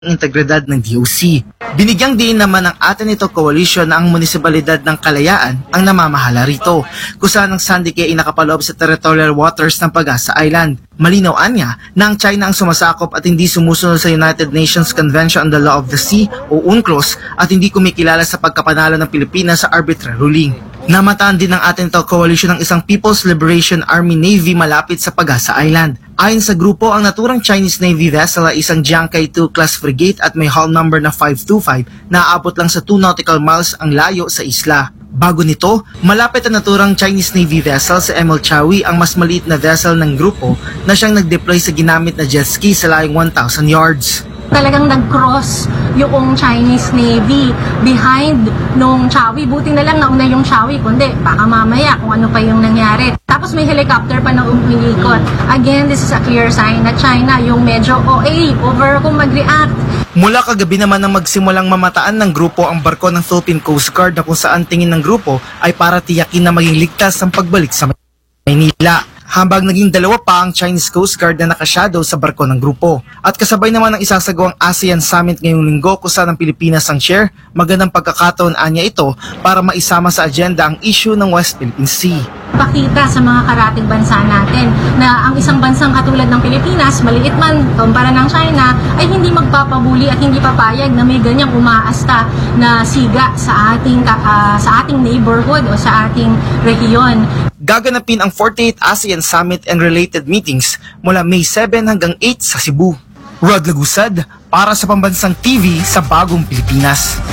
integridad ng DOC. Binigyang diin naman ng Ateneo Coalition na ang munisipalidad ng Kalayaan ang namamahala rito, kung saan ang Sandique ay nakapaloob sa territorial waters ng Pag-asa Island. Malinawan niya na ang China ang sumasakop at hindi sumusunod sa United Nations Convention on the Law of the Sea o UNCLOS at hindi kumikilala sa pagkapanalo ng Pilipinas sa arbitrary ruling. Namataan din ng Ateneo Coalition ng isang People's Liberation Army Navy malapit sa Pag-asa Island. Ayon sa grupo, ang naturang Chinese Navy vessel ay isang Jiangkai II class frigate at may hull number na 525 na aabot lang sa 2 nautical miles ang layo sa isla. Bago nito, malapit ang naturang Chinese Navy vessel sa ML Chawi, ang mas maliit na vessel ng grupo na siyang nag-deploy sa ginamit na jet ski sa layong 1,000 yards. Talagang nag-cross yung Chinese Navy behind nung Chawi. Buti na lang nauna yung Chawi, kundi baka mamaya kung ano pa yung nangyari. Tapos may helicopter pa na umiikot. Again, this is a clear sign na China yung medyo OA, over kung mag-react. Mula kagabi naman nang magsimulang mamataan ng grupo ang barko ng Philippine Coast Guard na kung saan tingin ng grupo ay para tiyakin na maging ligtas ang pagbalik sa Maynila. Habang naging dalawa pa ang Chinese Coast Guard na nakashadow sa barko ng grupo. At kasabay naman ang isasagawang ASEAN Summit ngayong linggo kung saan ang Pilipinas ang chair, magandang pagkakataon anya ito para maisama sa agenda ang issue ng West Philippine Sea. Pakita sa mga karating bansa natin na ang isang bansang katulad ng Pilipinas, maliit man kumpara ng China, ay hindi magpapabuli at hindi papayag na may ganyang umaasta na siga sa ating neighborhood o sa ating rehiyon. Gaganapin ang 48th ASEAN Summit and related meetings mula May 7 hanggang 8 sa Cebu. Rod Lagusad para sa Pambansang TV sa Bagong Pilipinas.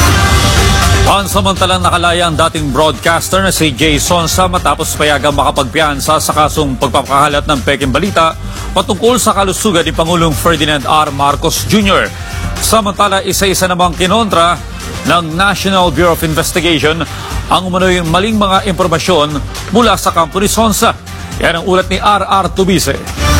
Pansamantalang nakalaya ang dating broadcaster na si Jay Sonsa matapos payagang makapagpiyansa sa kasong pagpapakalat ng peking balita patungkol sa kalusugan ni Pangulong Ferdinand R. Marcos Jr. Samantala, isa-isa namang kinontra ng National Bureau of Investigation ang umano'y maling mga impormasyon mula sa kampo ni Sonsa. Yan ang ulat ni R.R. Tubise.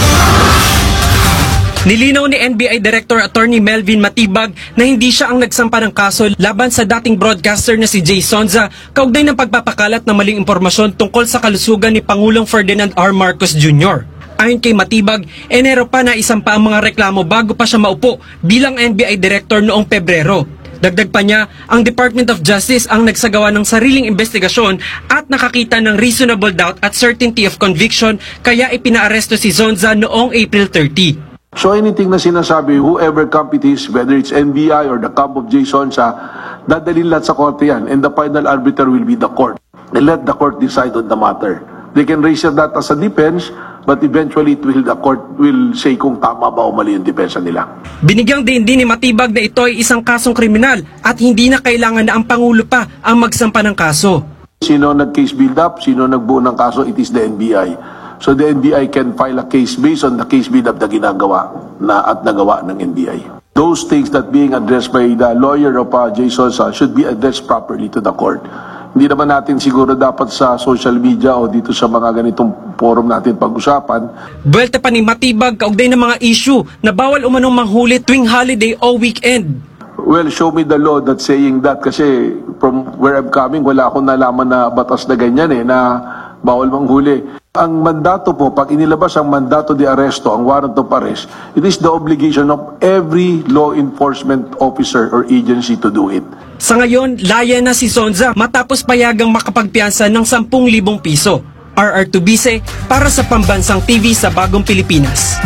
Nilinaw ni NBI Director Attorney Melvin Matibag na hindi siya ang nagsampa ng kaso laban sa dating broadcaster na si Jay Sonza kaugnay ng pagpapakalat ng maling impormasyon tungkol sa kalusugan ni Pangulong Ferdinand R. Marcos Jr. Ayon kay Matibag, Enero pa na isampa ang mga reklamo bago pa siya maupo bilang NBI Director noong Pebrero. Dagdag pa niya, ang Department of Justice ang nagsagawa ng sariling investigasyon at nakakita ng reasonable doubt at certainty of conviction kaya ipinaaresto si Sonza noong April 30. So anything na sinasabi, whoever camp it is, whether it's NBI or the camp of Jay Sonza, dadalhin lahat sa korte yan and the final arbiter will be the court. And let the court decide on the matter. They can raise that as a defense, but eventually the court will say kung tama ba o mali yung depensa nila. Binigyang din ni Matibag na ito ay isang kasong kriminal at hindi na kailangan na ang Pangulo pa ang magsampa ng kaso. Sino nag-case build up, sino nagbuo ng kaso, it is the NBI. So the NBI can file a case based on the case build up na ginagawa at nagawa ng NBI. Those things that being addressed by the lawyer of Jay Sonza should be addressed properly to the court. Hindi naman natin siguro dapat sa social media o dito sa mga ganitong forum natin pag-usapan. Buwelta pa ni Matibag kaugnay ng mga issue na bawal umanong manghuli tuwing holiday o weekend. Well, show me the law that's saying that kasi from where I'm coming, wala akong nalaman na batas na ganyan na bawal manghuli. Ang mandato po, pag inilabas ang mandato de arresto, ang warrant of arrest, it is the obligation of every law enforcement officer or agency to do it. Sa ngayon, laya na si Sonza matapos payagang makapagpiyansa ng 10,000 piso. R.R. Tubise para sa Pambansang TV sa Bagong Pilipinas.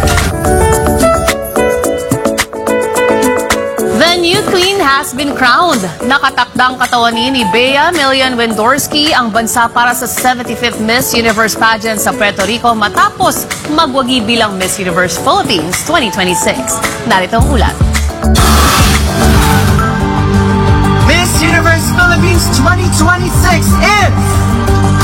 The new queen has been crowned. Nakatakdang katawanin ni Bea Millian Wendorsky ang bansa para sa 75th Miss Universe pageant sa Puerto Rico matapos magwagi bilang Miss Universe Philippines 2026. Narito ang ulat. Miss Universe Philippines 2026 is